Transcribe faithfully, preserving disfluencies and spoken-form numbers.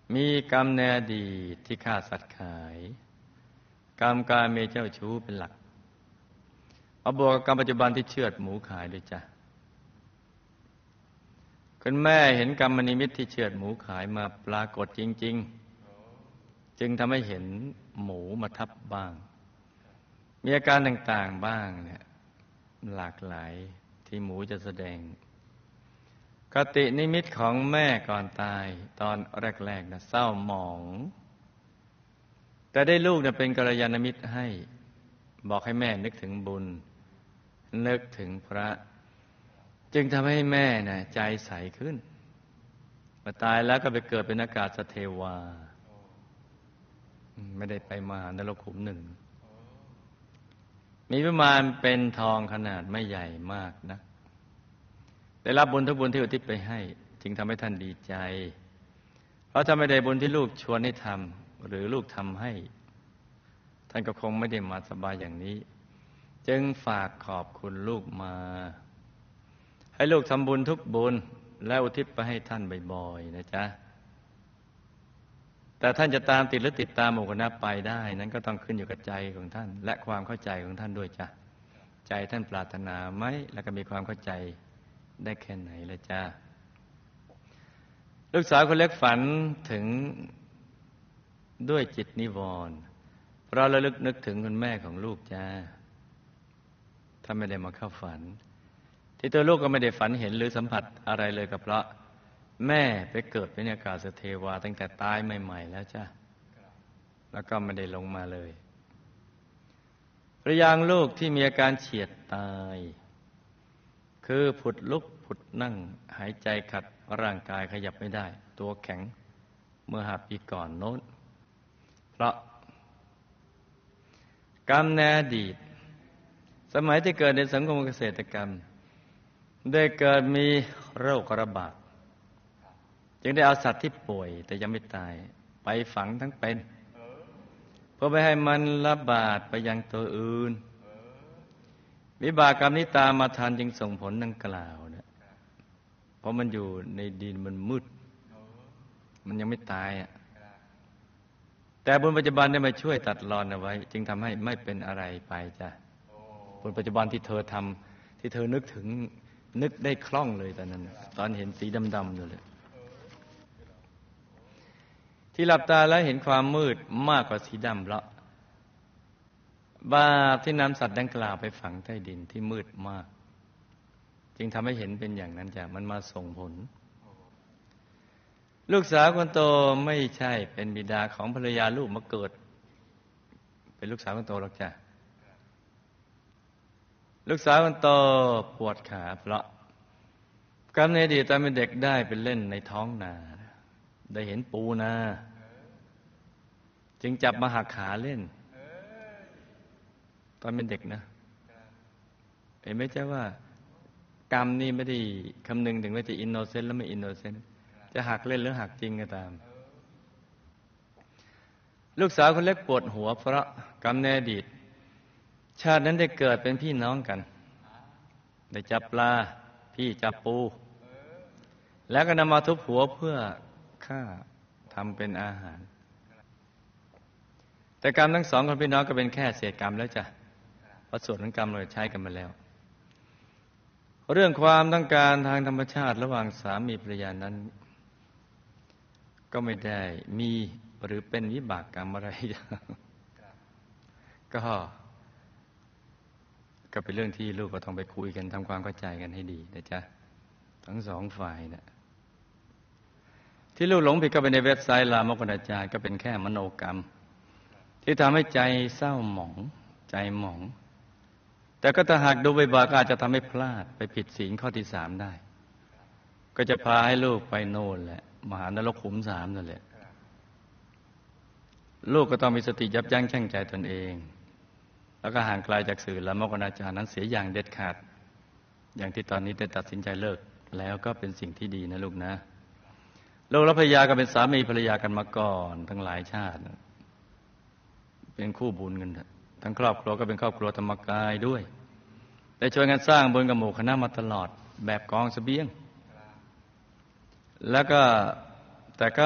มีกรรมในอดีตที่ฆ่าสัตว์ขายกรรมการเมเจ้าชู้เป็นหลักมาบวกกับกรรมปัจจุบันที่เชือดหมูขายด้วยจ้ะคุณแม่เห็นกรรมนิมิตที่เชือดหมูขายมาปรากฏจริงๆจึงทำให้เห็นหมูมาทับบ้างมีอาการต่างๆบ้างเนี่ยหลากหลายที่หมูจะแสดงคตินิมิตของแม่ก่อนตายตอนแรกๆนะเศร้าหมองแต่ได้ลูกนะเป็นกัลยาณมิตรให้บอกให้แม่นึกถึงบุญนึกถึงพระจึงทำให้แม่นะใจใสขึ้นมาตายแล้วก็ไปเกิดเป็นอากาศเทวาไม่ได้ไปมหานรกขุมหนึ่งมีประมาณเป็นทองขนาดไม่ใหญ่มากนะได้รับบุญทุกบุญที่อุทิศไปให้จึงทำให้ท่านดีใจเพราะถ้าไม่ได้บุญที่ลูกชวนให้ทำหรือลูกทำให้ท่านก็คงไม่ได้มาสบายอย่างนี้จึงฝากขอบคุณลูกมาให้ลูกทำบุญทุกบุญและอุทิศไปให้ท่านบ่อยๆนะจ๊ะแต่ท่านจะตามติดหรือติดตามหมู่คณะไปได้นั้นก็ต้องขึ้นอยู่กับใจของท่านและความเข้าใจของท่านด้วยจ้ะใจท่านปรารถนาไหมแล้วก็มีความเข้าใจได้แค่ไหนละจ้ะลูกสาวคนเล็กฝันถึงด้วยจิตนิวรณ์เพราะระลึกนึกถึงคุณแม่ของลูกจ้าถ้าไม่ได้มาเข้าฝันที่ตัวลูกก็ไม่ได้ฝันเห็นหรือสัมผัสอะไรเลยก็เพราะแม่ไปเกิดเป็นอากาศเทวาตั้งแต่ตายใหม่ๆแล้วจ้าแล้วก็ไม่ได้ลงมาเลยพระยางลูกที่มีอาการเฉียดตายคือผุดลุกผุดนั่งหายใจขัดร่างกายขยับไม่ได้ตัวแข็งเมื่อห้าปีก่อนโน้นเพราะกรรมในอดีตสมัยที่เกิดในสังคมเกษตรกรรมได้เกิดมีโรคระบาดจึงได้เอาสัตว์ที่ป่วยแต่ยังไม่ตายไปฝังทั้งเป็นเพื่อไม่ให้มันระบาดไปยังตัวอื่นวิบากกรรมนี้ตามมาทันจึงส่งผลดังกล่าวเนี่ยเพราะมันอยู่ในดินมันมืดมันยังไม่ตายอ่ะแต่บุญปัจจุบันได้มาช่วยตัดรอนเอาไว้จึงทำให้ไม่เป็นอะไรไปจ้ะบุญปัจจุบันที่เธอทำที่เธอนึกถึงนึกได้คล่องเลยตอนนั้นตอนเห็นสีดำๆอยู่เลยที่หลับตาแล้วเห็นความมืดมากกว่าสีดำเพราะบาปที่นำสัตว์ดังกล่าวไปฝังใต้ดินที่มืดมากจึงทำให้เห็นเป็นอย่างนั้นจ้ะมันมาส่งผลลูกสาวคนโตไม่ใช่เป็นบิดาของภรรยาลูกมาเกิดเป็นลูกสาวคนโตหรอกจ้ะลูกสาวคนโตปวดขาเพราะกรรมในอดีตตอนเป็นเด็กได้ไปเล่นในท้องนาได้เห็นปูนาจึงจับมาหักขาเล่นตอนเป็นเด็กนะเห็นไหมจ๊ะว่ากรรมนี่ไม่ได้คำนึงถึงว่าจะอินโนเซนต์แล้วไม่อินโนเซนต์จะหักเล่นหรือหักจริงก็ตามลูกสาวคนเล็กปวดหัวเพราะกรรมในอดีตชาตินั้นได้เกิดเป็นพี่น้องกันได้จับปลาพี่จับปูแล้วก็นำมาทุบหัวเพื่อฆ่าทำเป็นอาหารแต่กรรมทั้งสองคนพี่น้องก็เป็นแค่เศษกรรมแล้วจ้ะเพราะส่วนของกรรมเราใช้กันมาแล้วเรื่องความต้องการทางธรรมชาติระหว่างสามีภรรยานั้นก็ไม่ได้มีหรือเป็นวิบากกรรมอะไรก็ก็เป็นเรื่องที่ลูกก็ต้องไปคุยกันทำความเข้าใจกันให้ดีนะจ๊ะทั้งสองฝ่ายนะที่ลูกหลงผิดก็เป็นในเว็บไซต์ลามกอนาจารก็เป็นแค่มโนกรรมที่ทำให้ใจเศร้าหมองใจหมองแต่ก็ถ้าหากดูบ่อยๆก็อาจจะทำให้พลาดไปผิดศีลข้อที่สามได้ก็จะพาให้ลูกไปโน่นแหละมหานรกขุมสามนั่นแหละลูกก็ต้องมีสติยับยั้งชั่งใจตนเองแล้วก็ห่างไกลจากสื่อลามกอนาจารนั้นเสียอย่างเด็ดขาดอย่างที่ตอนนี้ได้ตัดสินใจเลิกแล้วก็เป็นสิ่งที่ดีนะลูกนะลูกและภรรยาก็เป็นสามีภรรยากันมาก่อนทั้งหลายชาติเป็นคู่บุญกันทั้งครอบครัวก็เป็นครอบครัวธรรมกายด้วยได้ช่วยกันสร้างบุญกับหมู่คณะมาตลอดแบบกองเสบียงแล้วก็แต่ก็